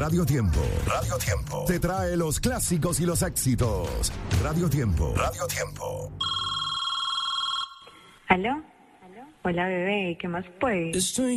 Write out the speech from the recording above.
Radio Tiempo. Radio Tiempo. Te trae los clásicos y los éxitos. Radio Tiempo. Radio Tiempo. ¿Aló? Hola, bebé. ¿Qué más pues?